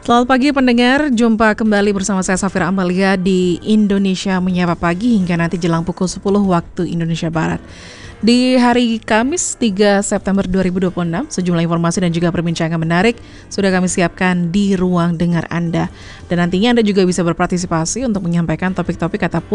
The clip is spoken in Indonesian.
Selamat pagi pendengar, jumpa kembali bersama saya Safira Amalia di Indonesia Menyapa Pagi hingga nanti jelang pukul 10 waktu Indonesia Barat. Di hari Kamis 3 September 2026, sejumlah informasi dan juga perbincangan menarik sudah kami siapkan di ruang dengar Anda. Dan nantinya Anda juga bisa berpartisipasi untuk menyampaikan topik-topik ataupun